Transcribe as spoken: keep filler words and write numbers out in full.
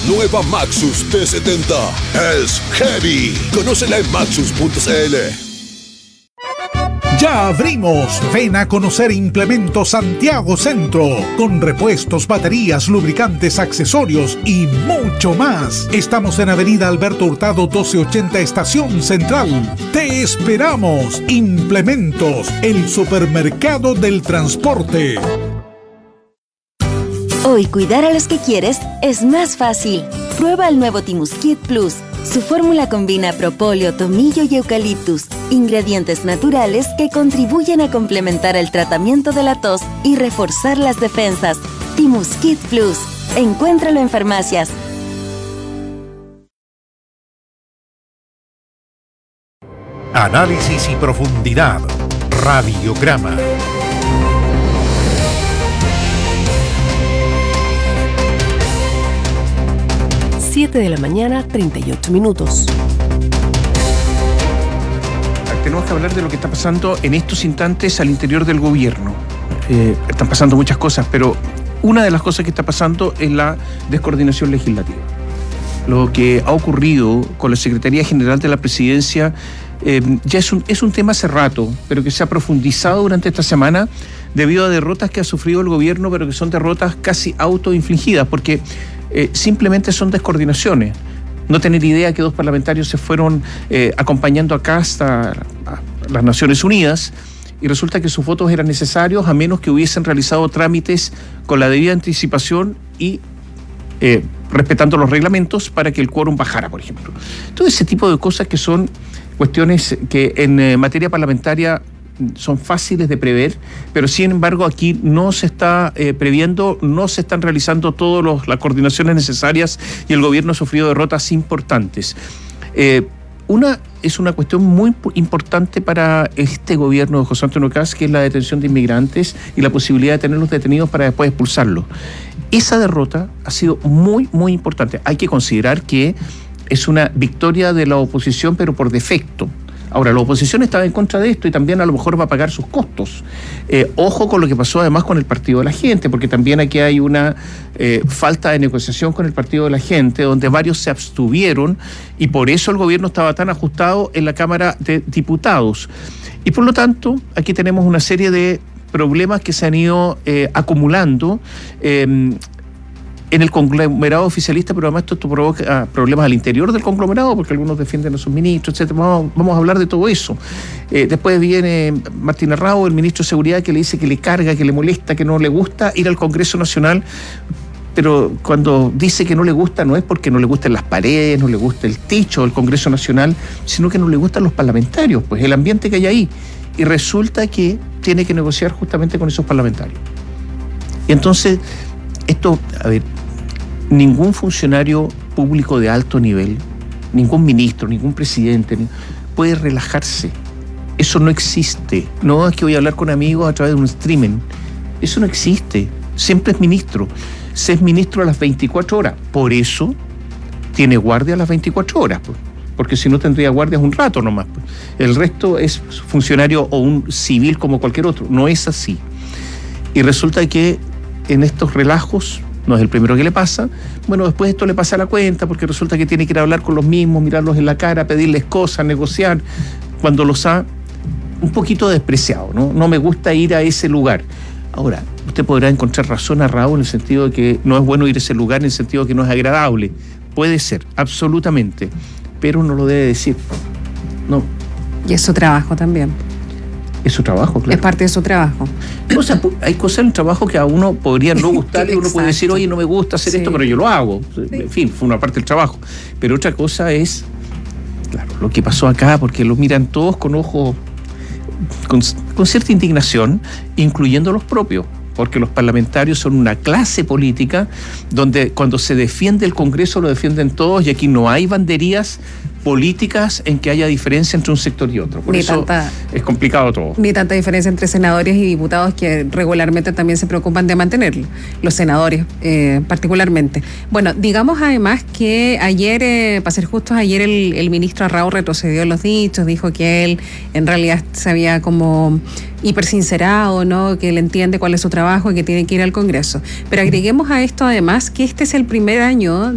Nueva Maxus T setenta. Es heavy. Conócela en maxus punto c l. Ya abrimos. Ven a conocer Implementos Santiago Centro, con repuestos, baterías, lubricantes, accesorios y mucho más. Estamos en Avenida Alberto Hurtado doce ochenta, Estación Central. Te esperamos. Implementos, el supermercado del transporte. Hoy cuidar a los que quieres es más fácil. Prueba el nuevo Timuskit Plus. Su fórmula combina propóleo, tomillo y eucaliptus, ingredientes naturales que contribuyen a complementar el tratamiento de la tos y reforzar las defensas. Timuskit Plus. Encuéntralo en farmacias. Análisis y profundidad. Radiograma. siete de la mañana, treinta y ocho minutos. Tenemos que hablar de lo que está pasando en estos instantes al interior del gobierno. Eh, están pasando muchas cosas, pero una de las cosas que está pasando es la descoordinación legislativa. Lo que ha ocurrido con la Secretaría General de la Presidencia eh, ya es un, es un tema hace rato, pero que se ha profundizado durante esta semana debido a derrotas que ha sufrido el gobierno, pero que son derrotas casi autoinfligidas, porque eh, simplemente son descoordinaciones. No tener idea que dos parlamentarios se fueron eh, acompañando acá hasta a las Naciones Unidas y resulta que sus votos eran necesarios a menos que hubiesen realizado trámites con la debida anticipación y eh, respetando los reglamentos para que el quórum bajara, por ejemplo. Todo ese tipo de cosas que son cuestiones que en eh, materia parlamentaria son fáciles de prever, pero sin embargo aquí no se está eh, previendo, no se están realizando todas las coordinaciones necesarias y el gobierno ha sufrido derrotas importantes. Eh, una es una cuestión muy importante para este gobierno de José Antonio Kast, que es la detención de inmigrantes y la posibilidad de tenerlos detenidos para después expulsarlos. Esa derrota ha sido muy, muy importante. Hay que considerar que es una victoria de la oposición, pero por defecto. Ahora, la oposición estaba en contra de esto y también a lo mejor va a pagar sus costos. Eh, ojo con lo que pasó además con el Partido de la Gente, porque también aquí hay una eh, falta de negociación con el Partido de la Gente, donde varios se abstuvieron y por eso el gobierno estaba tan ajustado en la Cámara de Diputados. Y por lo tanto, aquí tenemos una serie de problemas que se han ido eh, acumulando eh, en el conglomerado oficialista, pero además esto, esto provoca problemas al interior del conglomerado, porque algunos defienden a sus ministros, etcétera. Vamos, vamos a hablar de todo eso. Eh, después viene Martín Arrau, el ministro de Seguridad, que le dice que le carga, que le molesta, que no le gusta ir al Congreso Nacional, pero cuando dice que no le gusta, no es porque no le gusten las paredes, no le gusta el techo del Congreso Nacional, sino que no le gustan los parlamentarios, pues el ambiente que hay ahí. Y resulta que tiene que negociar justamente con esos parlamentarios. Y entonces, esto, a ver, ningún funcionario público de alto nivel, ningún ministro, ningún presidente puede relajarse. Eso no existe. No es que voy a hablar con amigos a través de un streaming. Eso no existe. Siempre es ministro. Se es ministro a las veinticuatro horas. Por eso tiene guardia a las veinticuatro horas, pues. Porque si no tendría guardias un rato nomás, pues. El resto es funcionario o un civil como cualquier otro. No es así. Y resulta que en estos relajos, no es el primero que le pasa, bueno, después esto le pasa a la cuenta, porque resulta que tiene que ir a hablar con los mismos, mirarlos en la cara, pedirles cosas, negociar, cuando los ha un poquito despreciado, ¿no? No me gusta ir a ese lugar. Ahora, usted podrá encontrar razón a Raúl en el sentido de que no es bueno ir a ese lugar, en el sentido de que no es agradable. Puede ser, absolutamente, pero no lo debe decir. No. Y es su trabajo también. Es su trabajo, claro. Es parte de su trabajo. O sea, hay cosas en el trabajo que a uno podría no gustar y uno puede decir, oye, no me gusta hacer sí. esto, pero yo lo hago. Sí. En fin, fue una parte del trabajo. Pero otra cosa es, claro, lo que pasó acá, porque lo miran todos con ojos, con, con cierta indignación, incluyendo los propios. Porque los parlamentarios son una clase política donde cuando se defiende el Congreso lo defienden todos y aquí no hay banderías políticas en que haya diferencia entre un sector y otro. Por ni eso tanta, es complicado todo. Ni tanta diferencia entre senadores y diputados que regularmente también se preocupan de mantenerlo, los senadores eh, particularmente. Bueno, digamos además que ayer, eh, para ser justos, ayer el, el ministro Arrau retrocedió los dichos, dijo que él en realidad se había como hipersincerado, ¿no? Que él entiende cuál es su trabajo y que tiene que ir al Congreso. Pero agreguemos a esto además que este es el primer año